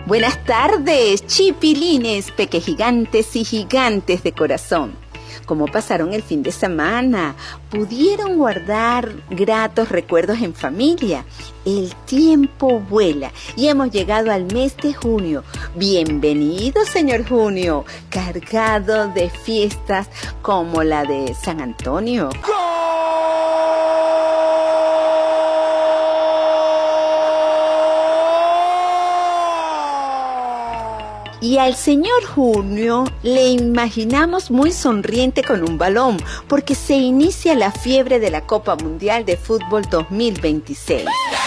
Buenas tardes, chipilines, pequegigantes y gigantes de corazón. ¿Cómo pasaron el fin de semana? ¿Pudieron guardar gratos recuerdos en familia? El tiempo vuela y hemos llegado al mes de junio. Bienvenido, señor Junio, cargado de fiestas como la de San Antonio. Y al señor Junio le imaginamos muy sonriente con un balón, porque se inicia la fiebre de la Copa Mundial de Fútbol 2026.